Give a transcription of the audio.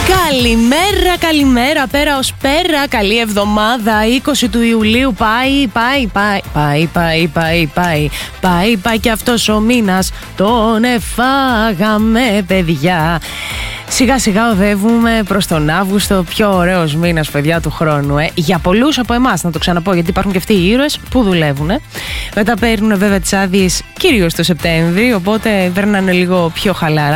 Καλημέρα, καλημέρα, πέρα ως πέρα. Καλή εβδομάδα, 20 του Ιουλίου. Πάει και αυτός ο μήνας. Τον εφάγαμε, παιδιά. Σιγά σιγά οδεύουμε προς τον Αύγουστο, πιο ωραίος μήνας, παιδιά, του χρόνου. Για πολλούς από εμάς, να το ξαναπώ, γιατί υπάρχουν και αυτοί οι ήρωες που δουλεύουν. Μετά παίρνουν βέβαια τις άδειες κυρίως το Σεπτέμβρη, οπότε παίρνανε λίγο πιο χαλαρά.